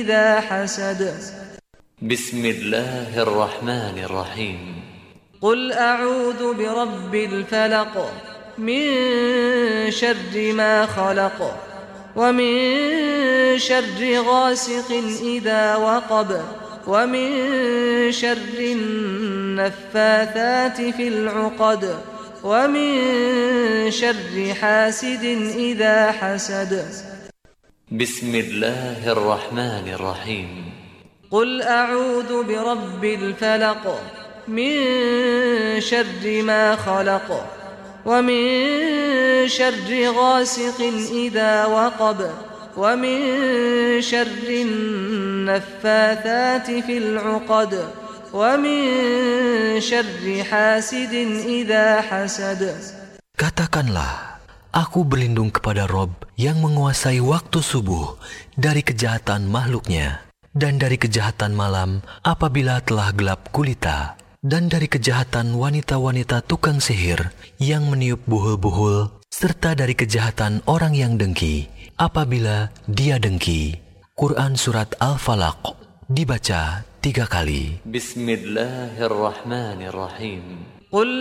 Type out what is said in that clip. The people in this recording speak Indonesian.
إذا حسد بسم الله الرحمن الرحيم قل أعوذ برب الفلق من شر ما خلق ومن شر غاسق إذا وقب ومن شر النفاثات في العقد ومن شر حاسد إذا حسد بسم الله الرحمن الرحيم قل أعوذ برب الفلق من شر ما خلق ومن شر غاسق إذا وقب ومن شر النفاثات في العقد ومن شر حاسد إذا حسد. Katakanlah, aku berlindung kepada Rob yang menguasai waktu subuh dari kejahatan makhluknya, dan dari kejahatan malam apabila telah gelap gulita, dan dari kejahatan wanita-wanita tukang sihir yang meniup buhul-buhul, serta dari kejahatan orang yang dengki apabila dia dengki. Quran Surat Al-Falaq dibaca 3 kali. Bismillahirrahmanirrahim. Qul